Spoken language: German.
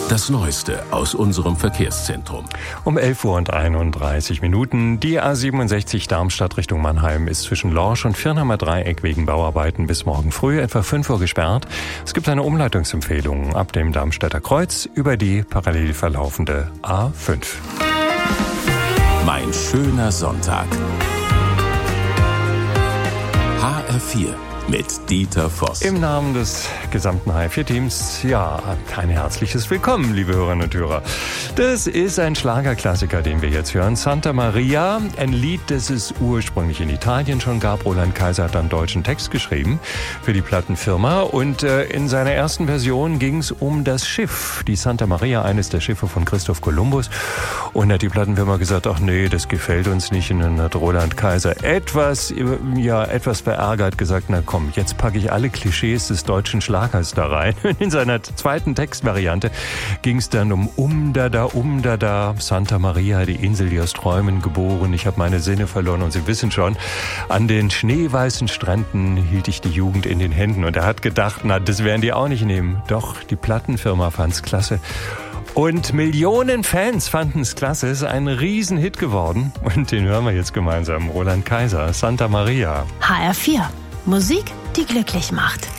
Das Neueste aus unserem Verkehrszentrum. Um 11:31 Uhr. Die A67 Darmstadt Richtung Mannheim ist zwischen Lorsch und Firnheimer Dreieck wegen Bauarbeiten bis morgen früh etwa 5 Uhr gesperrt. Es gibt eine Umleitungsempfehlung ab dem Darmstädter Kreuz über die parallel verlaufende A5. Mein schöner Sonntag. HR4 mit Dieter Voss. Im Namen des gesamten HR4-Teams, ja, ein herzliches Willkommen, liebe Hörerinnen und Hörer. Das ist ein Schlagerklassiker, den wir jetzt hören. Santa Maria, ein Lied, das es ursprünglich in Italien schon gab. Roland Kaiser hat dann deutschen Text geschrieben für die Plattenfirma. Und in seiner ersten Version ging es um das Schiff, die Santa Maria, eines der Schiffe von Christoph Kolumbus. Und hat die Plattenfirma gesagt, ach nee, das gefällt uns nicht. Und dann hat Roland Kaiser etwas verärgert gesagt, na komm, jetzt packe ich alle Klischees des deutschen Schlagers da rein. In seiner zweiten Textvariante ging es dann um da, Santa Maria, die Insel, die aus Träumen geboren. Ich habe meine Sinne verloren und Sie wissen schon, an den schneeweißen Stränden hielt ich die Jugend in den Händen. Und er hat gedacht, na, das werden die auch nicht nehmen. Doch, die Plattenfirma fand's klasse. Und Millionen Fans fanden es klasse. Es ist ein Riesenhit geworden. Und den hören wir jetzt gemeinsam. Roland Kaiser, Santa Maria. HR4. Musik, die glücklich macht.